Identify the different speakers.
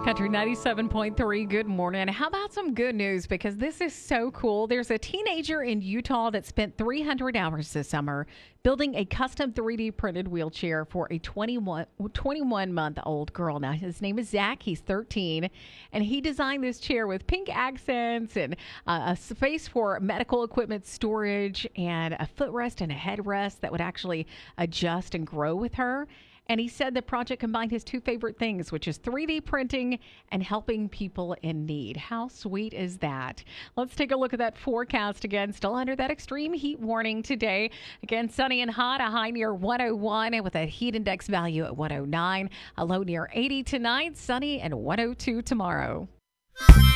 Speaker 1: Country 97.3, good morning. How about some good news? Because this is so cool. There's a teenager in Utah that spent 300 hours this summer building a custom 3D printed wheelchair for a 21-month-old girl. Now, his name is Zach. He's 13, and he designed this chair with pink accents and a space for medical equipment storage and a footrest and a headrest that would actually adjust and grow with her. And he said the project combined his two favorite things, which is 3D printing and helping people in need. How sweet is that? Let's take a look at that forecast again. Still under that extreme heat warning today. Again, sunny and hot, a high near 101 and with a heat index value at 109. A low near 80 tonight, sunny and 102 tomorrow.